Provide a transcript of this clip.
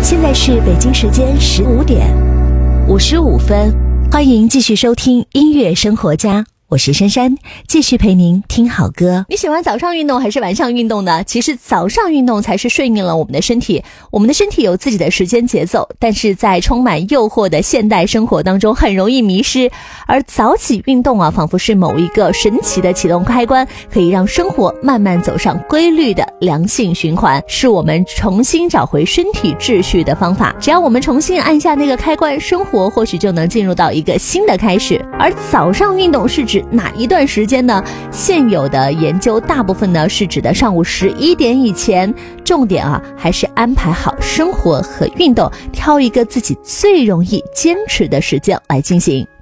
现在是北京时间15点55分，欢迎继续收听音乐生活家，我是珊珊，继续陪您听好歌。你喜欢早上运动还是晚上运动呢？其实早上运动才是顺应了我们的身体，我们的身体有自己的时间节奏，但是在充满诱惑的现代生活当中很容易迷失，而早起运动啊，仿佛是某一个神奇的启动开关，可以让生活慢慢走上规律的良性循环，是我们重新找回身体秩序的方法。只要我们重新按下那个开关，生活或许就能进入到一个新的开始。而早上运动是指哪一段时间呢？现有的研究大部分呢是指的上午11点以前，重点啊还是安排好生活和运动，挑一个自己最容易坚持的时间来进行。